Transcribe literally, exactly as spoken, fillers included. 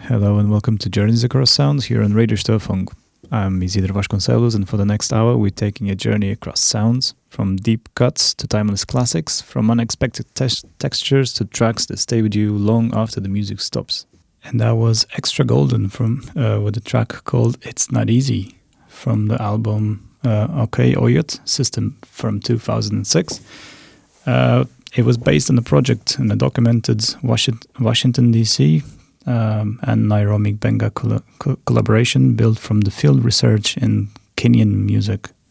Hello and welcome to Journeys Across Sound here on Radio Störfunk. I'm Isidro Vasconcelos, and for the next hour we're taking a journey across sounds, from deep cuts to timeless classics, from unexpected te- textures to tracks that stay with you long after the music stops. And that was Extra Golden from uh, with a track called It's Not Easy from the album uh, OK Oyot System from two thousand six. Uh, it was based on a project in a documented Washington, Washington D C um, and Nairobi Benga coll- co- collaboration built from the field research in Kenyan music.